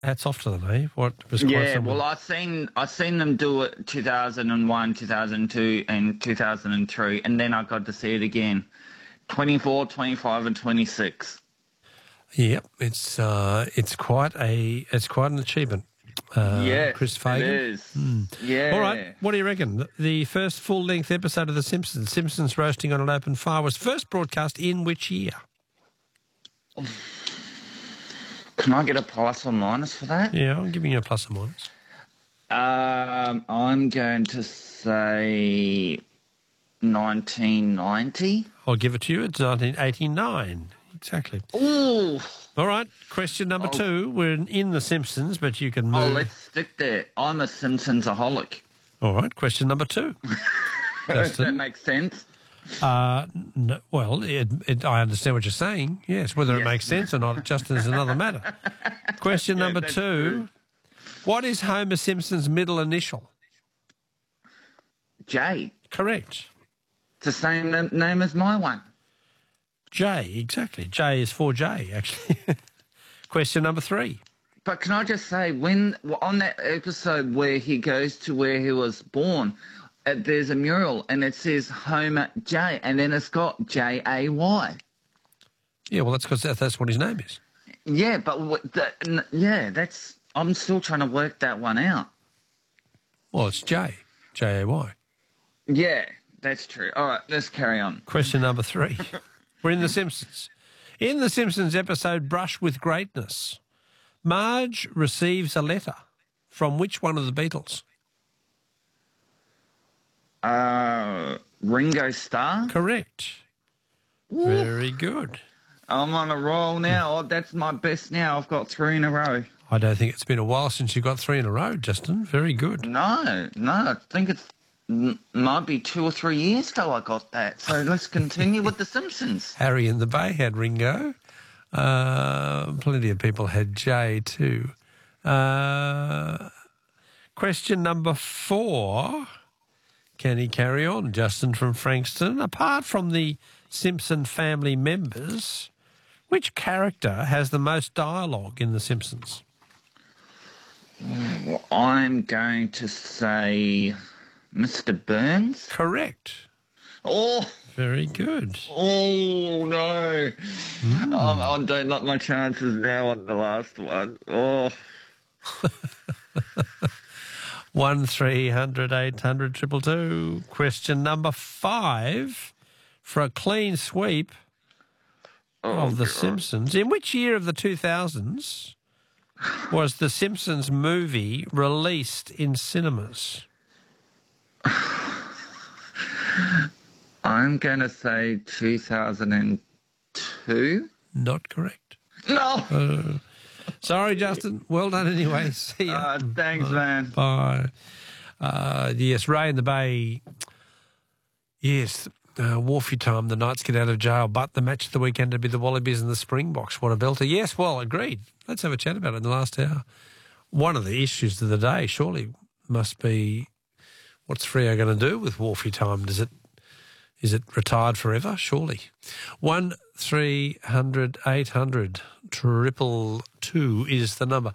hats off to them, eh? What was quite Yeah, something. well, I seen them do it 2001, 2002, and 2003, and then I got to see it again, 24, 25, and 26. Yep, it's quite an achievement. Yes, Chris it Fagan. is. Yeah. All right, what do you reckon? The first full-length episode of The Simpsons Roasting on an Open Fire, was first broadcast in which year? Can I get a plus or minus for that? Yeah, I'm giving you a plus or minus. I'm going to say 1990. I'll give it to you. It's 1989. Exactly. Ooh. All right, question number 2. We're in The Simpsons, but you can move. Oh, let's stick there. I'm a Simpsons-aholic. All right, question number 2. That makes sense. No, well, I understand what you're saying. Yes, whether it makes sense or not, just is another matter. Question number 2. True. What is Homer Simpson's middle initial? J. Correct. It's the same name as my one. J, exactly. J is for J, actually. Question number 3. But can I just say, on that episode where he goes to where he was born, there's a mural and it says Homer J, and then it's got J-A-Y. Yeah, well, that's because that's what his name is. Yeah, but I'm still trying to work that one out. Well, it's J, J-A-Y. Yeah, that's true. All right, let's carry on. Question number 3. We're in The Simpsons. In The Simpsons episode Brush with Greatness, Marge receives a letter from which one of the Beatles? Ringo Starr? Correct. Ooh. Very good. I'm on a roll now. Oh, that's my best now. I've got 3 in a row. I don't think it's been a while since you got 3 in a row, Justin. Very good. No. I think it's might be 2 or 3 years ago I got that. So let's continue with The Simpsons. Harry in the Bay had Ringo. Plenty of people had Jay too. Question number 4. Can he carry on? Justin from Frankston. Apart from the Simpson family members, which character has the most dialogue in The Simpsons? I'm going to say Mr. Burns. Correct. Oh. Very good. Oh, no. I don't like my chances now on the last one. Oh. 1300 800 222. Question number 5. For a clean sweep of The Simpsons. In which year of the 2000s was The Simpsons movie released in cinemas? I'm going to say 2002. Not correct. No. Sorry, Justin. Well done anyway. See ya. Thanks, man. Bye. Yes, Ray in the Bay. Yes, Wharfie time. The Knights get out of jail, but the match of the weekend would be the Wallabies and the Springboks. What a belter. Yes, well, agreed. Let's have a chat about it in the last hour. One of the issues of the day surely must be what's Freo going to do with Wharfie time? Is it retired forever? Surely. 1300 800 222 is the number.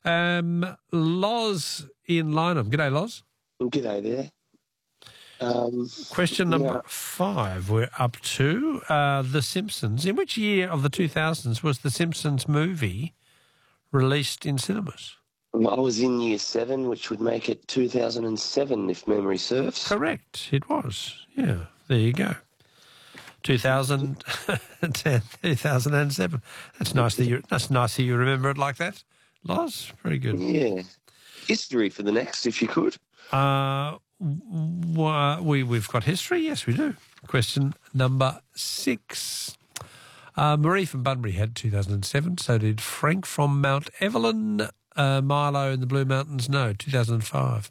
Loz in Lynham. G'day, Loz. G'day there. Question number 5 we're up to. The Simpsons. In which year of the 2000s was The Simpsons movie released in cinemas? I was in year 7, which would make it 2007, if memory serves. Correct. It was. Yeah. There you go. 2010, 2007. That's nice that you remember it like that, Loz. Very good. Yeah. History for the next, if you could. We've got history. Yes, we do. Question number 6. Marie from Bunbury had 2007. So did Frank from Mount Evelyn. Milo in the Blue Mountains, no, 2005.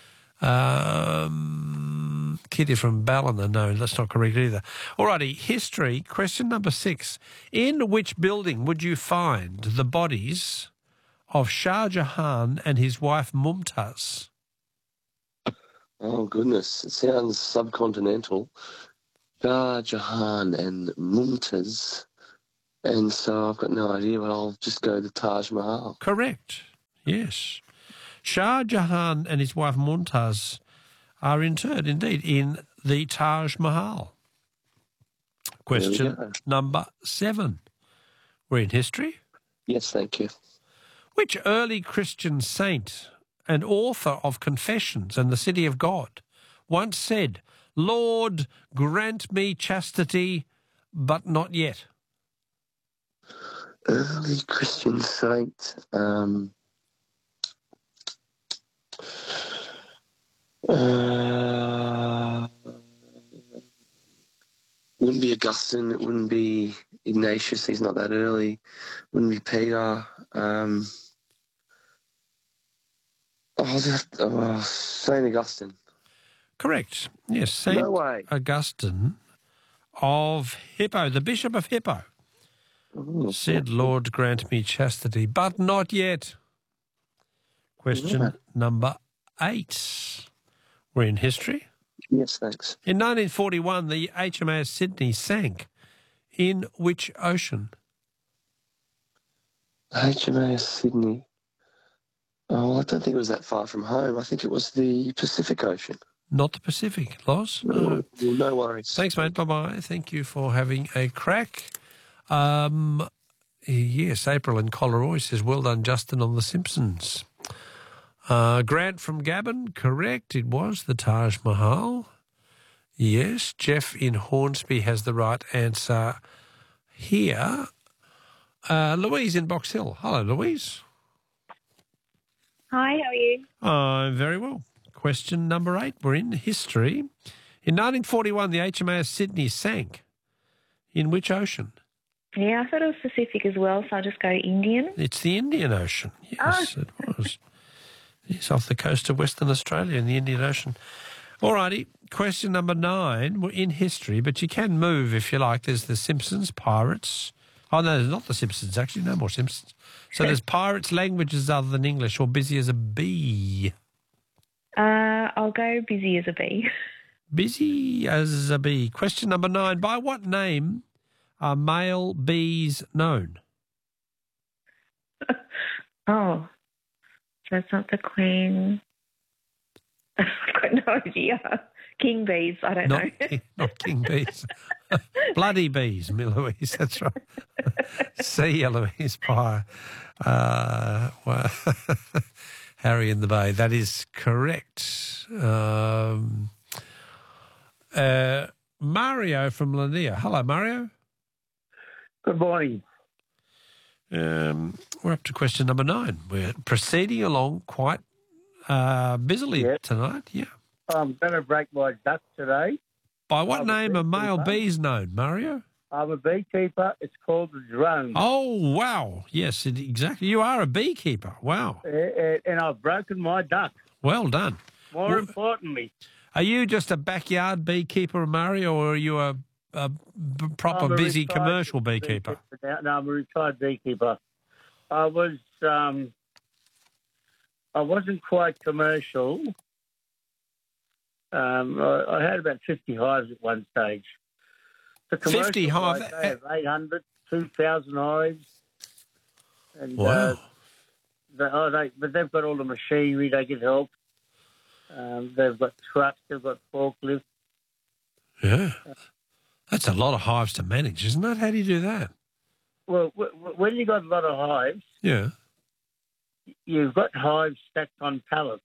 Kitty from Ballina, no, that's not correct either. Alrighty, history, question number 6. In which building would you find the bodies of Shah Jahan and his wife Mumtaz? Oh, goodness, it sounds subcontinental. Shah Jahan and Mumtaz. And so I've got no idea, but I'll just go to Taj Mahal. Correct. Yes. Shah Jahan and his wife Mumtaz are interred, indeed, in the Taj Mahal. Question number 7. We're in history. Yes, thank you. Which early Christian saint and author of Confessions and the City of God once said, "Lord, grant me chastity, but not yet"? Early Christian saint. Wouldn't be Augustine. It wouldn't be Ignatius. He's not that early. Wouldn't be Peter. Saint Augustine. Correct. Yes, Saint No way. Augustine of Hippo, the Bishop of Hippo, said, "Lord, grant me chastity, but not yet." Question number 8. We're in history. Yes, thanks. In 1941, the HMAS Sydney sank. In which ocean? HMAS Sydney. Oh, I don't think it was that far from home. I think it was the Pacific Ocean. Not the Pacific, Loz. No worries. Thanks, mate. Bye-bye. Thank you for having a crack. Yes, April in Collaroy says, "Well done, Justin, on The Simpsons." Grant from Gabon, correct. It was the Taj Mahal. Yes, Jeff in Hornsby has the right answer here. Louise in Box Hill. Hello, Louise. Hi, how are you? I'm very well. Question number 8. We're in history. In 1941, the HMAS Sydney sank. In which ocean? Yeah, I thought it was Pacific as well, so I'll just go Indian. It's the Indian Ocean. Yes, it was. It's off the coast of Western Australia in the Indian Ocean. All righty. Question number 9. We're in history, but you can move if you like. There's the Simpsons, Pirates. Oh, no, there's not the Simpsons, actually. No more Simpsons. So there's Pirates, languages other than English, or busy as a bee. I'll go busy as a bee. Busy as a bee. Question number 9. By what name are male bees known? Oh, so it's not the queen. I've got no idea. King bees, I don't know. Not king bees. Bloody bees, Louise, that's right. See you, Louise. Bye. Well, Harry in the Bay, that is correct. Mario from Lanier. Hello, Mario. Good morning. We're up to question number 9. We're proceeding along quite busily tonight. Yeah. I'm going to break my duck today. By what name are male bees known, Mario? I'm a beekeeper. It's called the drone. Oh, wow. Yes, exactly. You are a beekeeper. Wow. And I've broken my duck. Well done. More importantly. Are you just a backyard beekeeper, Mario, or are you a proper busy commercial beekeper? No, I'm a retired beekeeper. I wasn't quite commercial. I had about 50 hives at one stage. The 50 hives? They have 800, 2,000 hives. And, wow. But they've got all the machinery. They get help. They've got trucks. They've got forklifts. Yeah. That's a lot of hives to manage, isn't it? How do you do that? Well, when you've got a lot of hives, you've got hives stacked on pallets.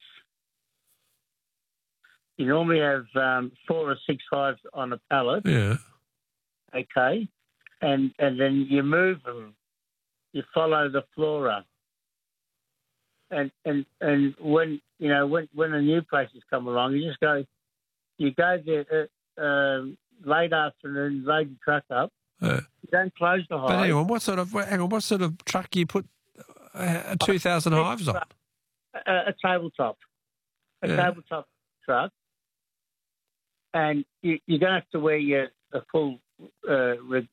You normally have 4 or 6 hives on a pallet. Yeah. Okay. And then you move them. You follow the flora. And when the new places come along, you go there late afternoon, load your truck up. You don't close the hive. But hang on, what sort of truck do you put 2,000 hives on? A tabletop. Tabletop truck. And you're going to have to wear your full covers,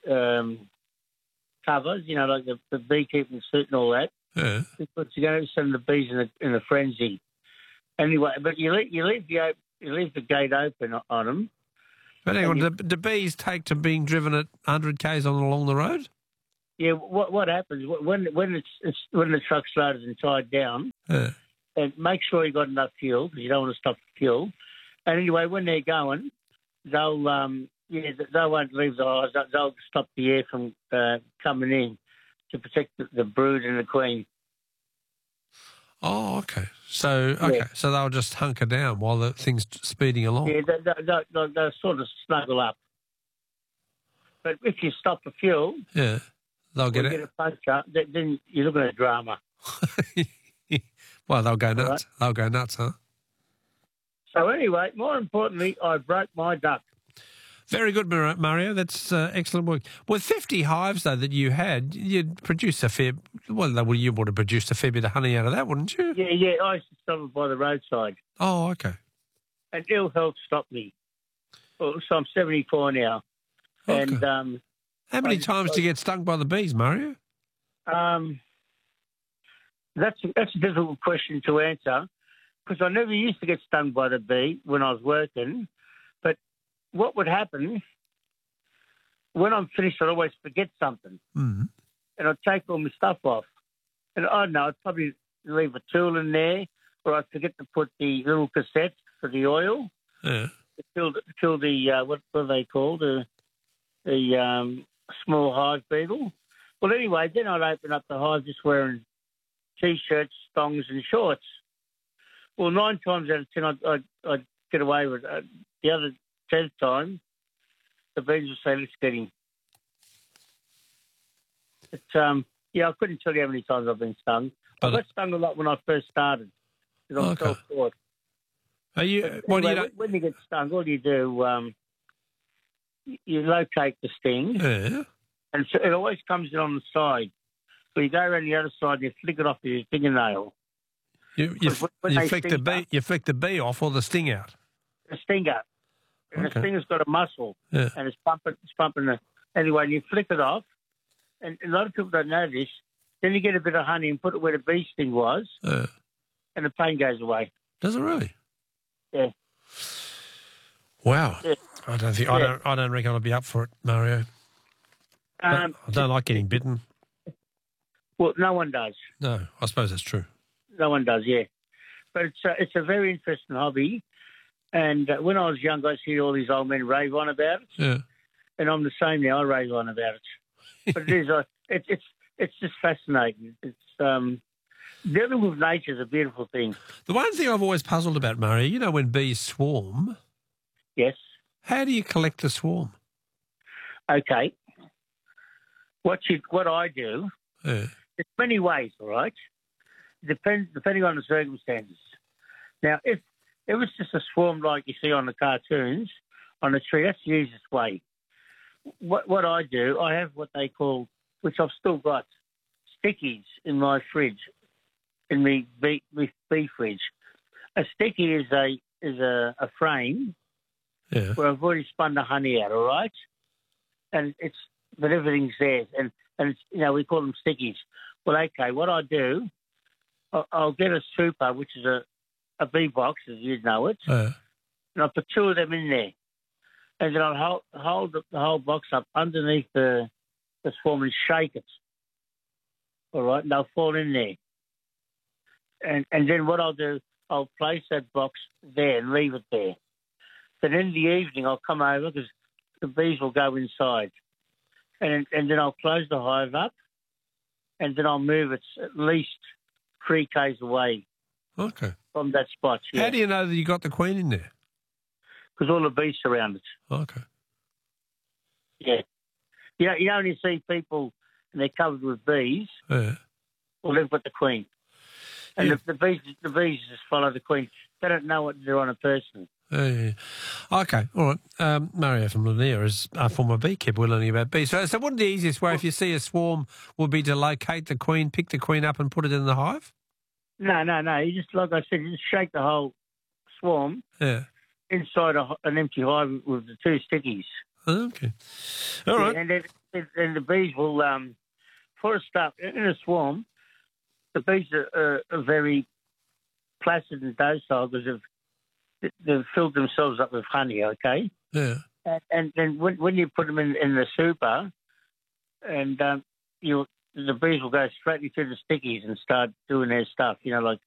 like the beekeeping suit and all that. Yeah. Because you're going to send the bees in a frenzy. Anyway, but you leave the gate open on them. But hang on, do bees take to being driven at 100 k's along the road? Yeah. What happens when the truck's loaded and tied down? And make sure you got enough fuel because you don't want to stop the fuel. And anyway, when they're going, they'll they won't leave the hives. They'll stop the air from coming in to protect the brood and the queen. Oh, okay. So they'll just hunker down while the thing's speeding along. Yeah, they'll sort of snuggle up. But if you stop the fuel, they'll get a puncture, then you're looking at drama. Well, they'll go nuts. Right. They'll go nuts, huh? So anyway, more importantly, I broke my duck. Very good, Mario. That's excellent work. With 50 hives, though, that you had, you'd produce a fair... Well, you would have produced a fair bit of honey out of that, wouldn't you? Yeah. I used to stop it by the roadside. Oh, okay. And ill health stopped me. Well, so I'm 74 now. Okay. And how many times do you get stung by the bees, Mario? That's a difficult question to answer because I never used to get stung by the bee when I was working. But what would happen, when I'm finished, I'd always forget something. Mm-hmm. And I'd take all my stuff off. And I don't know, I'd probably leave a tool in there or I'd forget to put the little cassette for the oil. Yeah. To kill the, what are they called? The small hive beetle. Well, anyway, then I'd open up the hive just wearing T-shirts, thongs and shorts. Well, 9 times out of 10, I'd get away with it. The other 10th time, the bees would say, let's get him. But, I couldn't tell you how many times I've been stung. I got stung a lot when I first started because I'm self-taught. Are you, when you get stung, all you do, you locate the sting, and so it always comes in on the side. So you go around the other side and you flick it off with your fingernail. You flick the bee off or the sting out? The sting out. And the stinger's got a muscle, and it's pumping the... Anyway, you flick it off, and a lot of people don't know this, then you get a bit of honey and put it where the bee sting was, and the pain goes away. Does it really? Yeah. Wow. Yeah. I don't reckon I'll be up for it, Mario. I don't like getting bitten. Well, no one does. No, I suppose that's true. No one does, yeah. But it's a very interesting hobby. And when I was young, I used to hear all these old men rave on about it. Yeah. And I'm the same now. I rave on about it. But it's just fascinating. It's dealing with nature is a beautiful thing. The one thing I've always puzzled about, Mario, you know when bees swarm? Yes. How do you collect the swarm? Okay. What I do, there's many ways, all right? Depending on the circumstances. Now, if it was just a swarm like you see on the cartoons on a tree, that's the easiest way. What I do, I have what they call, which I've still got, stickies in my fridge, in my bee fridge. A sticky is a frame where I've already spun the honey out, all right? But everything's there, and it's, we call them stickies. Well, okay, what I do, I'll get a super, which is a bee box, as you know it, and I'll put 2 of them in there. And then I'll hold the whole box up underneath the swarm and shake it. All right, and they'll fall in there. And then what I'll do, I'll place that box there and leave it there. Then in the evening, I'll come over because the bees will go inside. And then I'll close the hive up, and then I'll move it at least 3 k's away from that spot. Yeah. How do you know that you got the queen in there? Because all the bees surround it. Okay. Yeah. You only see people and they're covered with bees. Yeah. Well, they've got the queen. And the bees just follow the queen. They don't know what they're on a person. Yeah. Okay, all right. Mario from Lanier is a former beekeeper. We're learning about bees. So wouldn't the easiest way, if you see a swarm, would be to locate the queen, pick the queen up and put it in the hive? No. You just, like I said, you just shake the whole swarm inside an empty hive with the 2 stickies. Okay. All right. And the bees will, for a start, in a swarm, the bees are very placid and docile because they've filled themselves up with honey, okay? Yeah. And then when you put them in the super, and the bees will go straight into the stickies and start doing their stuff, like